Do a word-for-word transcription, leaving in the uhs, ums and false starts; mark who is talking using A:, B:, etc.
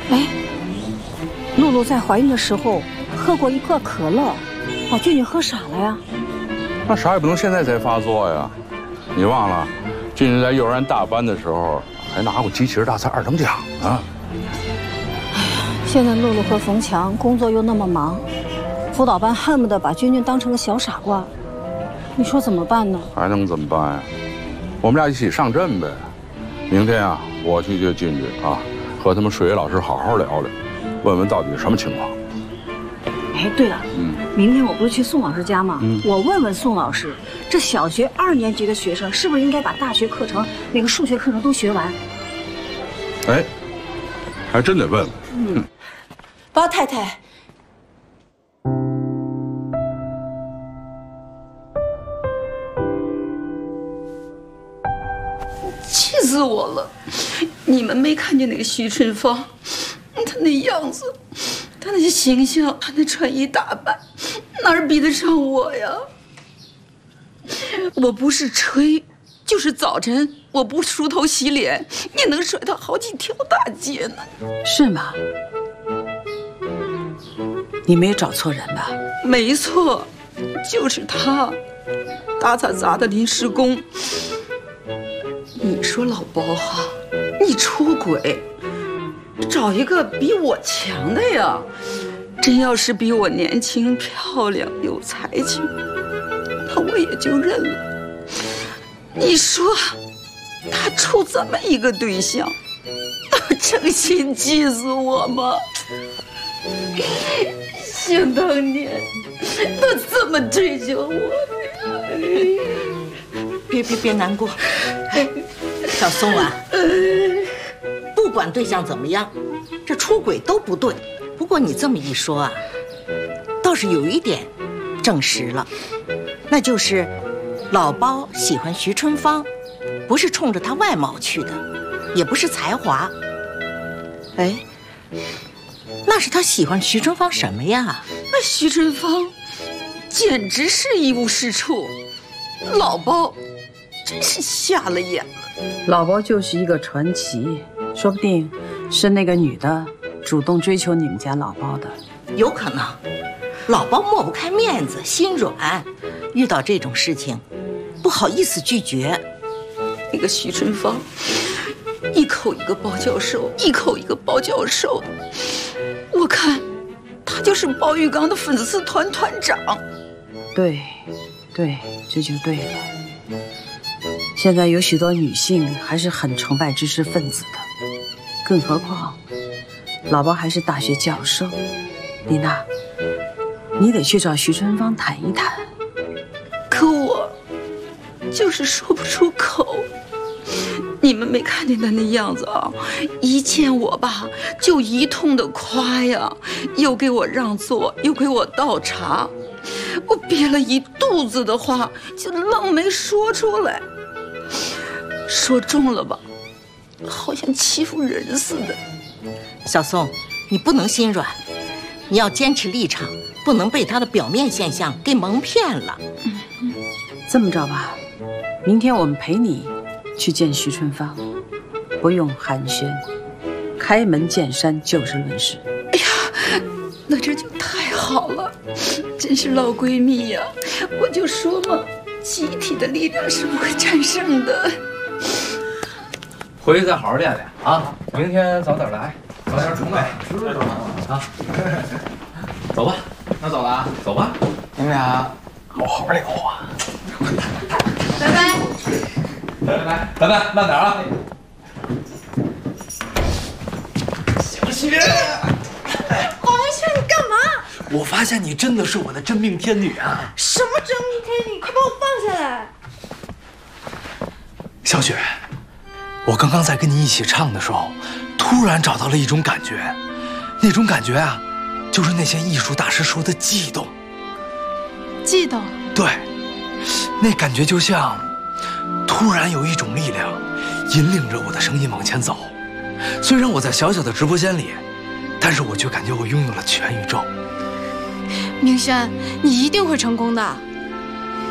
A: 哎，露露在怀孕的时候喝过一罐可乐，把俊俊喝傻了呀。
B: 那啥也不能现在才发作呀。你忘了，俊俊在幼儿园大班的时候还拿过机器人大赛二等奖呢。
A: 哎呀，现在露露和冯强工作又那么忙，辅导班恨不得把俊俊当成个小傻瓜。你说怎么办呢？
B: 还能怎么办呀？我们俩一起上阵呗。明天啊，我去接俊俊啊，和他们数学老师好好聊聊，问问到底是什么情况。
A: 哎，对了，嗯，明天我不是去宋老师家吗？嗯，我问问宋老师，这小学二年级的学生是不是应该把大学课程那个数学课程都学完？
B: 哎，还真得问问。
A: 嗯，
C: 包太太。
D: 气死我了！你们没看见那个徐春芳，她那样子，她那些形象，她那穿衣打扮，哪儿比得上我呀？我不是吹，就是早晨我不梳头洗脸，也能甩她好几条大街呢。
C: 是吗？你没有找错人吧？
D: 没错，就是他，打杂杂的临时工。你说老包哈，你出轨，找一个比我强的呀？真要是比我年轻、漂亮、有才情，那我也就认了。你说，他处这么一个对象，能诚心气死我吗？想当年，他怎么追求我的呀？
E: 别别别难过，小松啊，不管对象怎么样，这出轨都不对。不过你这么一说啊，倒是有一点证实了，那就是老包喜欢徐春芳，不是冲着她外貌去的，也不是才华。哎，那是他喜欢徐春芳什么呀？
D: 那徐春芳简直是一无是处，老包真是瞎了眼了。
C: 老包就是一个传奇，说不定是那个女的主动追求你们家老包的。
E: 有可能，老包抹不开面子，心软，遇到这种事情不好意思拒绝。
D: 那个徐春芳一口一个包教授，一口一个包教授的，我看他就是包玉刚的粉丝团团长。
C: 对，对，这就对了。现在有许多女性还是很崇拜知识分子的，更何况老包还是大学教授。丽娜，你得去找徐春芳谈一谈。
D: 可我就是说不出口。你们没看见他那样子啊，一见我吧就一通的夸呀，又给我让座，又给我倒茶，我憋了一肚子的话就愣没说出来。说中了吧，好像欺负人似的。
E: 小宋，你不能心软，你要坚持立场，不能被他的表面现象给蒙骗了。
C: 嗯，这么着吧，明天我们陪你去见徐春芳，不用寒暄，开门见山，就事论事。
D: 哎呀，那这就太好了，真是老闺蜜呀！我就说嘛，集体的力量是不会战胜的。
F: 回去再好好练练啊！明天早点来，早点准备。
G: 知道
F: 啊，走吧，
G: 那走了啊，
F: 走吧，
G: 你们俩好好聊啊。
D: 拜拜。
F: 拜拜，拜拜，慢点啊！
G: 小雪，
H: 黄文轩，你干嘛？
G: 我发现你真的是我的真命天女啊！
H: 什么真命天女？快把我放下来！
G: 小雪，我刚刚在跟你一起唱的时候，突然找到了一种感觉，那种感觉啊，就是那些艺术大师说的悸动。
H: 悸动？
G: 对，那感觉就像突然有一种力量引领着我的声音往前走。虽然我在小小的直播间里，但是我却感觉我拥有了全宇宙。
H: 明轩，你一定会成功的。